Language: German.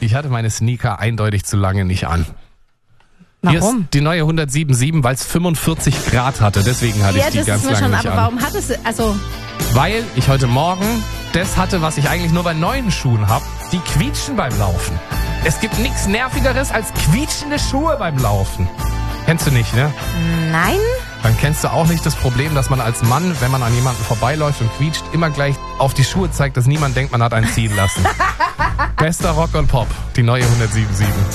Ich hatte meine Sneaker eindeutig zu lange nicht an. Hier Warum? ist die neue 107.7, weil es 45 Grad hatte. Deswegen hatte ich die das ganz ist mir lange schon, nicht aber an. warum hattest du, also, Weil ich heute Morgen das hatte, was ich eigentlich nur bei neuen Schuhen habe. Die quietschen beim Laufen. Es gibt nichts Nervigeres als quietschende Schuhe beim Laufen. Kennst du nicht, ne? nein? Dann kennst du auch nicht das Problem, dass man als Mann, wenn man an jemanden vorbeiläuft und quietscht, immer gleich auf die Schuhe zeigt, dass niemand denkt, man hat einen ziehen lassen. Bester Rock und Pop, die neue 107.7.